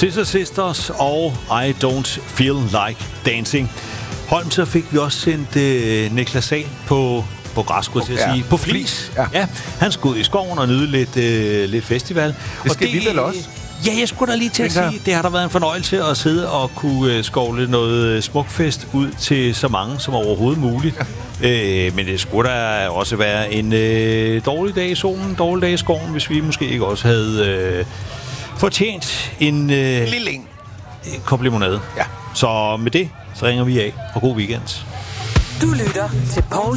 Scissor Sisters og I Don't Feel Like Dancing. Holm, så fik vi også sendt Niklas Sahl på græs, skulle jeg sige. På flis. Ja. Han skulle ud i skoven og nyde lidt festival. Det skal vi vel også? Ja, jeg skulle da lige til at sige, det har da været en fornøjelse at sidde og kunne skovle noget smukfest ud til så mange som overhovedet muligt. Men det skulle da også være en dårlig dag i solen, en dårlig dag i skoven, hvis vi måske ikke også havde fortjent en lille kop limonade. Ja. Så med det, så ringer vi af, og god weekend. Du lytter til Poul